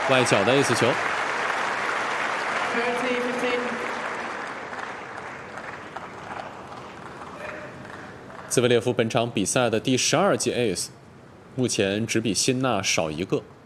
外角的 ace 球。兹维列夫本场比赛的第12记 ace， 目前只比辛纳少1个。